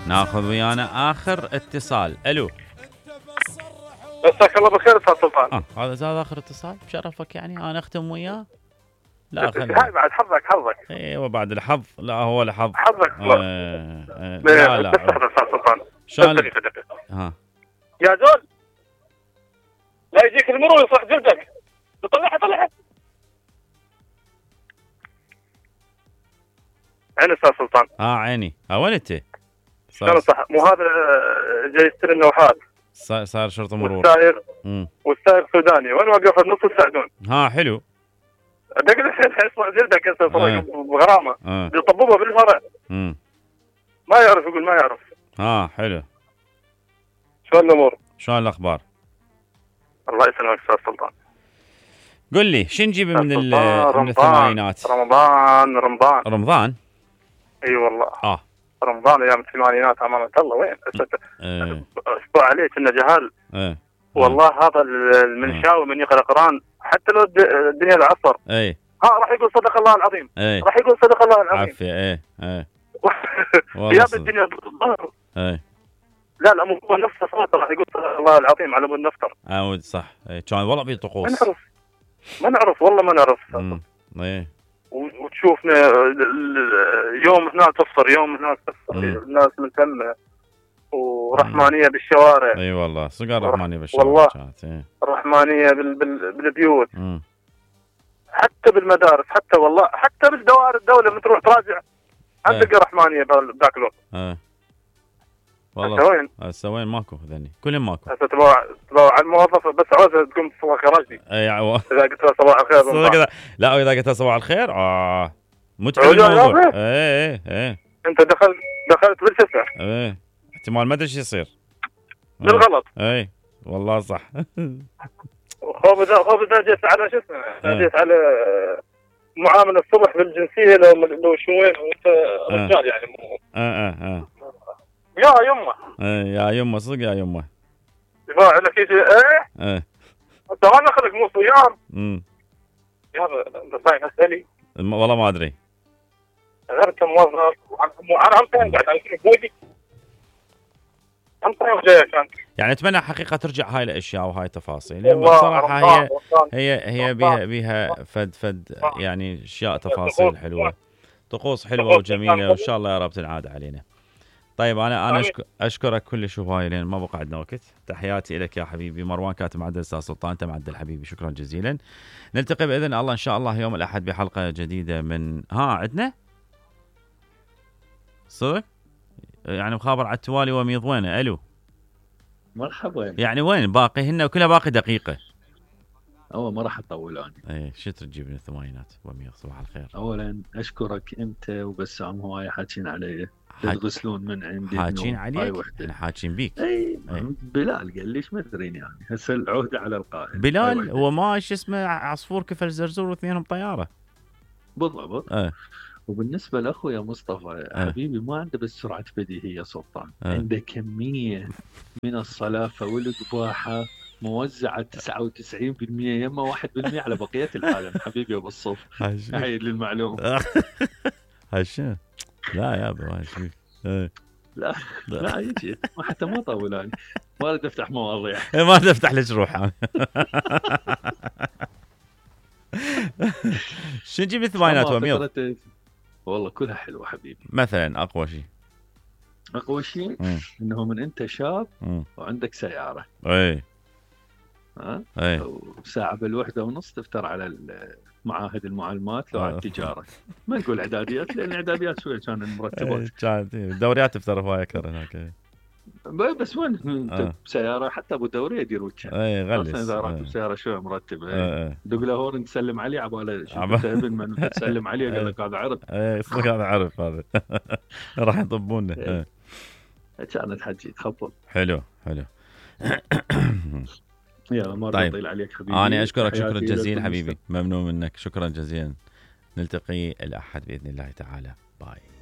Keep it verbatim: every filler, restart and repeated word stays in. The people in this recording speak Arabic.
ناخذ ويانا اخر اتصال. الو. مساك الله بالخير استاذ سلطان. اه هذا زاد اخر اتصال بشرفك يعني انا اختم وياه. لا خلي هاي بعد حظك حظك. ايوه بعد الحظ. لا هو الحظ حظك. آه آه لا لا استاذ سلطان شلون ها يا زول لا يجيك المرور يصلح جلدك. طلعها طلعها. عين استاذ سلطان. اه عيني. ها وين انت؟ شلون صح مو هذا جاي يستلم لوحات. صار صار شرطه مرور. والسائر والسائر سوداني وين وقف النص السعدون. ها حلو. دق الحين حيصلح جلدك هسه آه. بغرامه. آه. بيطببها بالفرع. امم ما يعرف يقول ما يعرف. ها حلو. شلون الامور؟ شلون الاخبار؟ الله يسلمك استاذ سلطان. قل لي شو نجيب من من الثمانينات؟ رمضان رمضان رمضان اي أيوة والله. اه رمضان ايام الثمانينات امانه الله وين؟ ايه. اسبوع عليه كنا جهال. ايه. والله هذا المنشاوي من يقرا قران حتى لو الدنيا العصر. اي ها راح يقول صدق الله العظيم. اي راح يقول صدق الله العظيم. عافيه. ايه ايه يا بالدنيا الظهر. ايه لا لا مو نفسه صوته راح يقول صدق الله العظيم على مود نفطر. عود صح. ايه كان والله في طقوس. ما نعرف ما نعرف والله ما نعرف. امم ايه وتشوفنا يوم هناك تفطر يوم هناك تفطر الناس ملتمه ورحمانيه مم. بالشوارع. اي أيوة والله صقر رحمانيه بالشوارع والله كانت. ايه. رحمانيه بال... بال... بالبيوت. مم. حتى بالمدارس حتى والله حتى بالدوائر الدوله من تروح تراجع عندك ايه. رحمانيه بذاك الوقت. ايه والله. هسه وين؟ هسه وين ماكو ذني كلهم ماكو. هسه تبغى تبغى على الموظف بس عاوزها تقوم تسوي خراجي. اي عو... اذا قلت له صباح الخير. لا اذا قلت له صباح الخير اه متعب الموضوع. ايه ايه ايه انت دخلت دخلت بالشفع. ايه احتمال ما ادري ايش يصير بالغلط. ايه والله صح. خوف اذا خوف اذا جيت على شو اسمه جيت على معامله الصبح بالجنسيه لو لو شوين وانت رجال يعني مو اه اه اه يا يمه. ايه يا يمه صدق يا يمه. يباع لك شيء ايه ايه انت ما ناخذك مو صيام. امم يا انت صاير اسالي والله ما ادري. غير كموظف انا هم قاعد على بودي هم جاي كان يعني اتمنى حقيقه ترجع هاي الاشياء وهاي التفاصيل لان بصراحه هي هي هي بيها بيها فد فد يعني اشياء تفاصيل حلوه طقوس حلوه وجميله وان شاء الله يا رب تنعاد علينا. طيب انا انا أشك... اشكرك كلش هواي لان ما بقى عندنا وقت. تحياتي لك يا حبيبي. مروان كاتب معدل استاذ سلطان انت معدل حبيبي شكرا جزيلا. نلتقي باذن الله ان شاء الله يوم الاحد بحلقه جديده من ها عندنا صدق يعني مخابر على التوالي وميض وينه. الو مرحبا. يعني وين باقي هن وكلها باقي دقيقه. أول ما راح أطول أنا. إيه شو تجيب من الثمانينات ومية صباح الخير. أولاً أشكرك أنت وبسام هواي حاكين علي تغسلون من عندي. حاكين عليك؟ إحنا حاكين بيك. أي بلال قال ليش ما أدرين يعني هسه العهدة على القائد. بلال هو ما شو اسمه عصفور كفل زرزور واثنينهم طيارة. بالضبط. أه. وبالنسبة لأخويا مصطفى أه. حبيبي ما عنده بس سرعة بديهية سلطان أه. عنده كمية من الصلافة والقباحة موزعة تسعة وتسعين بالمئة يما واحد بالمئة على بقية العالم. حبيبي أبو الصف عيد للمعلومة. هالشيء لا يا ابو هالشيء لا لا, لا يجي حتى ما طول أنا ما أريد أفتح مواضيع. ما أريد أفتح لك روح أنا. شو نجيب الثمانينات وميض؟ والله كلها حلوة حبيبي. مثلا أقوى شيء أقوى شيء إنه من أنت شاب مم. وعندك سيارة أي ها أي وساعة بالوحدة ونص تفتر على معاهد المعلمات لو على التجارة. ما نقول إعداديات لأن الإعداديات شوية كان المرتبات كانت الدوريات تفتر هواي أكثر هناك. بس وين انت بسيارة حتى ابو دوري يدير وجهه. اي غلس اذا رحت بسيارة شويه مرتبه. اي دق له هورن تسلم عليه عباله شوف ابن من تسلم عليه قال لك هذا عرب. اي صدق هذا عرب هذا. راح يطبونه. كانت حجي تخبل. حلو حلو. يلا ما طيب. اطيل عليك حبيبي. انا اشكرك شكرا جزيلا حبيبي ممنون منك شكرا جزيلا. نلتقي الاحد باذن الله تعالى. باي.